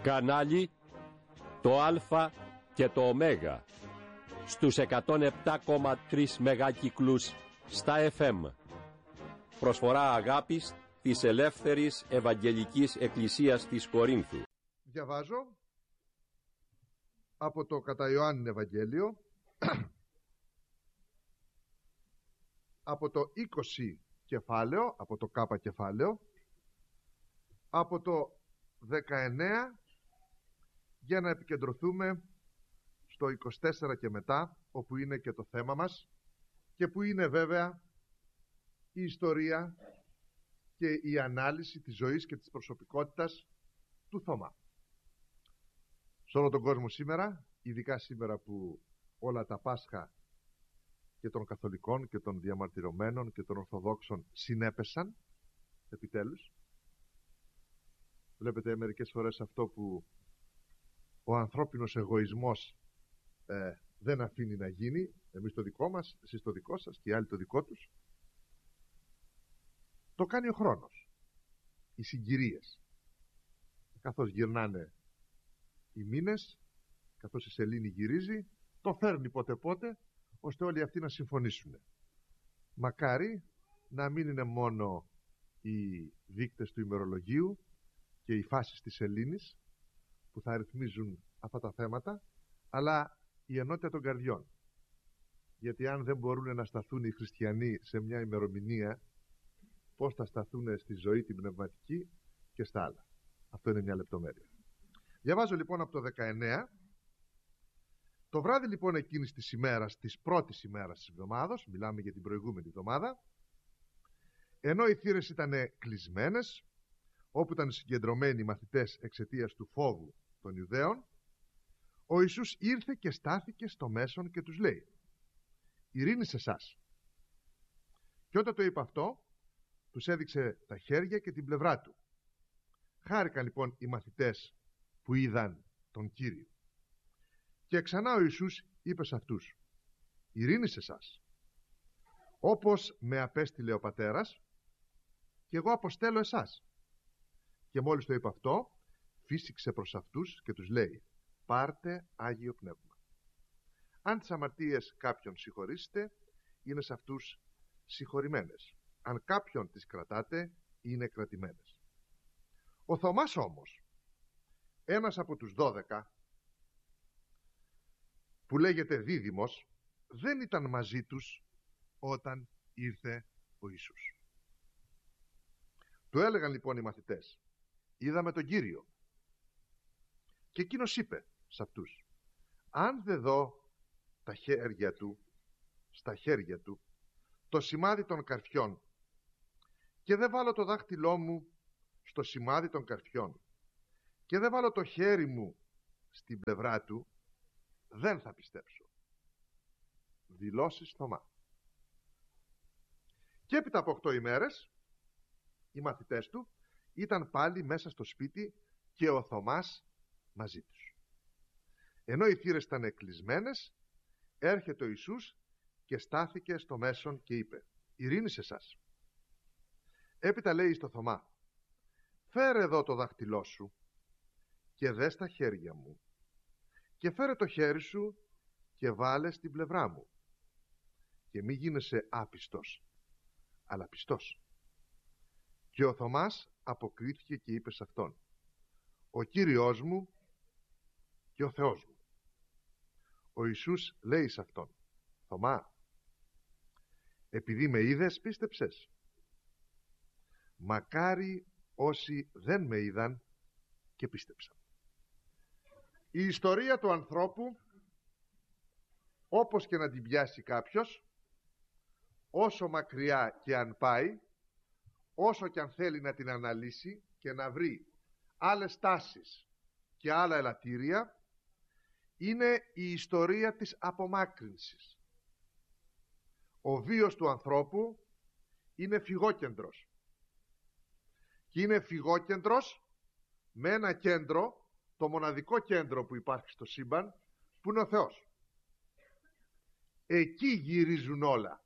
Κανάλι το Α και το Ω στους 107,3 μεγάκυκλους στα FM. Προσφορά αγάπης της Ελεύθερης Ευαγγελικής Εκκλησίας της Κορίνθου. Διαβάζω από το κατά Ιωάννην Ευαγγέλιο από το 20 κεφάλαιο, από το Κ κεφάλαιο, από το 19 για να επικεντρωθούμε στο 24 και μετά, όπου είναι και το θέμα μας και που είναι βέβαια η ιστορία και η ανάλυση της ζωής και της προσωπικότητας του Θωμά. Σε όλο τον κόσμο σήμερα, ειδικά σήμερα που όλα τα Πάσχα και των Καθολικών και των Διαμαρτυρωμένων και των Ορθοδόξων συνέπεσαν επιτέλους. Βλέπετε μερικές φορές αυτό που ο ανθρώπινος εγωισμός δεν αφήνει να γίνει. Εμείς το δικό μας, εσείς το δικό σας και οι άλλοι το δικό τους. Το κάνει ο χρόνος, οι συγκυρίες. Καθώς γυρνάνε οι μήνες, καθώς η σελήνη γυρίζει, το φέρνει πότε πότε, ώστε όλοι αυτοί να συμφωνήσουν. Μακάρι να μην είναι μόνο οι δείκτες του ημερολογίου και οι φάσεις της σελήνης που θα ρυθμίζουν αυτά τα θέματα, αλλά η ενότητα των καρδιών. Γιατί αν δεν μπορούν να σταθούν οι χριστιανοί σε μια ημερομηνία, πώς θα σταθούν στη ζωή την πνευματική και στα άλλα. Αυτό είναι μια λεπτομέρεια. Διαβάζω λοιπόν από το 19. Το βράδυ λοιπόν εκείνης της ημέρας, της πρώτης ημέρας της εβδομάδας, μιλάμε για την προηγούμενη εβδομάδα, ενώ οι θύρες ήταν κλεισμένες, όπου ήταν συγκεντρωμένοι οι μαθητές εξαιτίας του φόβου των Ιουδαίων, ο Ιησούς ήρθε και στάθηκε στο μέσον και τους λέει: «Ειρήνη σε εσάς». Και όταν το είπε αυτό, τους έδειξε τα χέρια και την πλευρά του. Χάρηκαν λοιπόν οι μαθητές που είδαν τον Κύριο. Και ξανά ο Ιησούς είπε σε αυτούς: «Ειρήνη σε εσάς. Όπως με απέστειλε ο Πατέρας, και εγώ αποστέλω εσάς». Και μόλις το είπε αυτό, φύσηξε προς αυτούς και τους λέει: «Πάρτε Άγιο Πνεύμα. Αν τις αμαρτίες κάποιον συγχωρήσετε, είναι σε αυτούς συγχωρημένες. Αν κάποιον τις κρατάτε, είναι κρατημένες». Ο Θωμάς όμως, ένας από τους 12, που λέγεται Δίδυμος, δεν ήταν μαζί τους όταν ήρθε ο Ιησούς. Του έλεγαν λοιπόν οι μαθητές: «Είδαμε τον Κύριο». Και εκείνος είπε σε αυτούς: «Αν δεν δω τα χέρια του, στα χέρια του, το σημάδι των καρφιών, και δεν βάλω το δάχτυλό μου στο σημάδι των καρφιών, και δεν βάλω το χέρι μου στην πλευρά του, δεν θα πιστέψω». Δηλώσεις Θωμά. Και έπειτα από 8 ημέρες οι μαθητές του ήταν πάλι μέσα στο σπίτι και ο Θωμάς μαζί τους. Ενώ οι θύρες ήταν κλεισμένες, έρχεται ο Ιησούς και στάθηκε στο μέσον και είπε: «Ειρήνη σε εσάς». Έπειτα λέει στο Θωμά: «Φέρε εδώ το δάχτυλό σου και δες τα χέρια μου, και φέρε το χέρι σου και βάλε στην πλευρά μου, και μη γίνεσαι άπιστος, αλλά πιστός». Και ο Θωμάς αποκρίθηκε και είπε σε αυτόν: «Ο Κύριος μου και ο Θεός μου». Ο Ιησούς λέει σε αυτόν: «Θωμά, επειδή με είδες πίστεψες. Μακάρι όσοι δεν με είδαν και πίστεψαν». Η ιστορία του ανθρώπου, όπως και να την πιάσει κάποιος, όσο μακριά και αν πάει, όσο και αν θέλει να την αναλύσει και να βρει άλλες τάσεις και άλλα ελαττήρια, είναι η ιστορία της απομάκρυνσης. Ο βίος του ανθρώπου είναι φυγόκεντρος, και είναι φυγόκεντρος με ένα κέντρο, το μοναδικό κέντρο που υπάρχει στο σύμπαν, που είναι ο Θεός. Εκεί γυρίζουν όλα.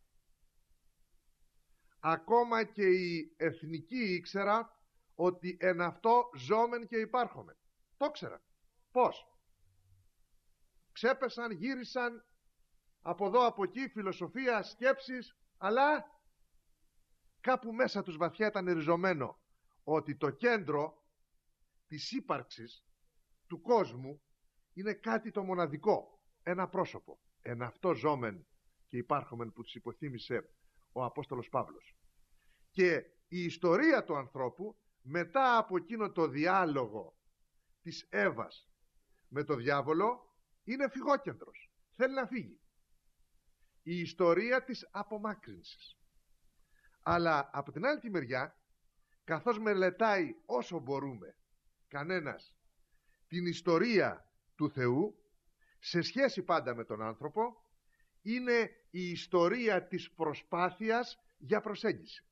Ακόμα και οι εθνικοί ήξερα ότι εν αυτό ζώμεν και υπάρχομεν. Το ήξεραν. Πώς? Ξέπεσαν, γύρισαν από εδώ από εκεί, φιλοσοφία, σκέψεις, αλλά κάπου μέσα τους βαθιά ήταν ριζωμένο ότι το κέντρο της ύπαρξης του κόσμου είναι κάτι το μοναδικό, ένα πρόσωπο, ένα αυτό ζώμεν και υπάρχομεν που τους υποθύμησε ο Απόστολος Παύλος. Και η ιστορία του ανθρώπου μετά από εκείνο το διάλογο της Εύας με το διάβολο είναι φυγόκεντρος, θέλει να φύγει. Η ιστορία της απομάκρυνσης. Αλλά από την άλλη τη μεριά, καθώς μελετάει όσο μπορούμε κανένας την ιστορία του Θεού σε σχέση πάντα με τον άνθρωπο, είναι η ιστορία της προσπάθειας για προσέγγιση.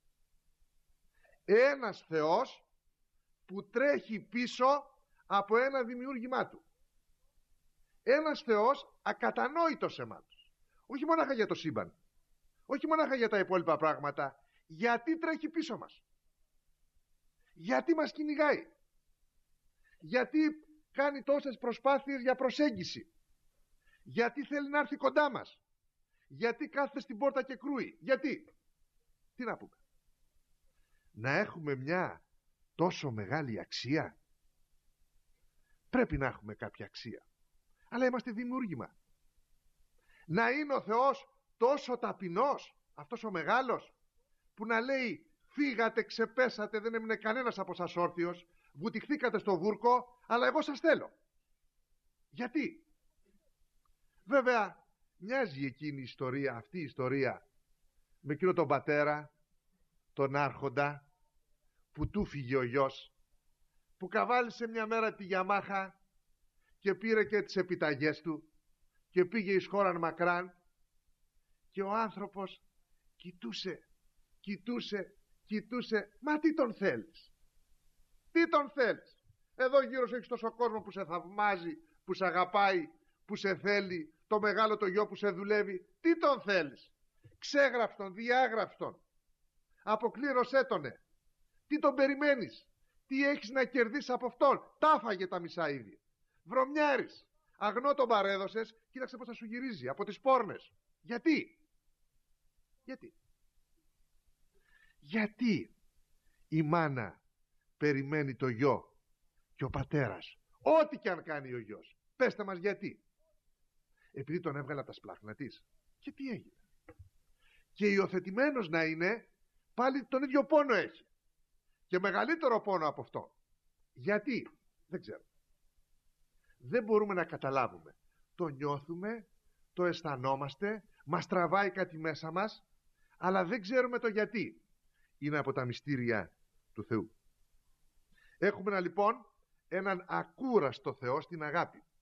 Ένας Θεός που τρέχει πίσω από ένα δημιούργημά του. Ένας Θεός ακατανόητος σε εμάς. Όχι μονάχα για το σύμπαν, όχι μονάχα για τα υπόλοιπα πράγματα. Γιατί τρέχει πίσω μας? Γιατί μας κυνηγάει? Γιατί κάνει τόσες προσπάθειες για προσέγγιση? Γιατί θέλει να έρθει κοντά μας? Γιατί κάθεται στην πόρτα και κρούει? Γιατί? Τι να πούμε? Να έχουμε μια τόσο μεγάλη αξία? Πρέπει να έχουμε κάποια αξία, αλλά είμαστε δημιούργημα. Να είναι ο Θεός τόσο ταπεινός, αυτός ο μεγάλος, που να λέει φύγατε, ξεπέσατε, δεν έμεινε κανένας από σας όρθιος, βουτυχθήκατε στο βούρκο, αλλά εγώ σας θέλω? Γιατί? Βέβαια μοιάζει εκείνη η ιστορία, αυτή η ιστορία, με εκείνο τον πατέρα, τον άρχοντα, που του φύγε ο γιος, που καβάλισε μια μέρα τη Γιαμάχα και πήρε και τις επιταγές του και πήγε εις χώραν μακράν, και ο άνθρωπος κοιτούσε, μα τι τον θέλεις? Τι τον θέλεις? Εδώ γύρω σου έχεις τόσο κόσμο που σε θαυμάζει, που σε αγαπάει, που σε θέλει, το μεγάλο το γιο που σε δουλεύει. Τι τον θέλεις? Ξέγραψτον, διάγραψτον, αποκλήρωσέ τονε. Τι τον περιμένεις? Τι έχεις να κερδίσεις από αυτόν? Τα φάγε τα μισά ήδη. Βρωμιάρης, αγνό τον παρέδωσες, κοίταξε πως θα σου γυρίζει από τις πόρνες. Γιατί η μάνα περιμένει το γιο και ο πατέρας, ό,τι και αν κάνει ο γιος? Πέστε μας γιατί. Επειδή τον έβγαλε από τα σπλάχνα της? Και τι έγινε? Και υιοθετημένος να είναι, πάλι τον ίδιο πόνο έχει, και μεγαλύτερο πόνο από αυτό. Γιατί? Δεν ξέρω. Δεν μπορούμε να καταλάβουμε. Το νιώθουμε, το αισθανόμαστε, μας τραβάει κάτι μέσα μας, αλλά δεν ξέρουμε το γιατί. Είναι από τα μυστήρια του Θεού. Έχουμε λοιπόν έναν ακούραστο Θεό στην αγάπη.